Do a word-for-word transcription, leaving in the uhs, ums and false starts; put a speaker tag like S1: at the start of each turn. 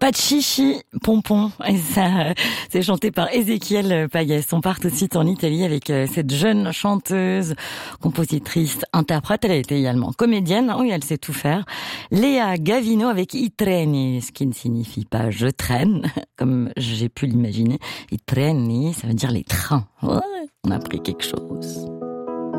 S1: Pas de chichi, pompon. Et ça, c'est chanté par Ezequiel Payès. On part tout de suite en Italie avec cette jeune chanteuse, compositrice, interprète. Elle a été également comédienne. Oui, elle sait tout faire. Léa Gavino avec I treni, ce qui ne signifie pas je traîne, comme j'ai pu l'imaginer. I treni, ça veut dire les trains. Ouais, on a appris quelque chose.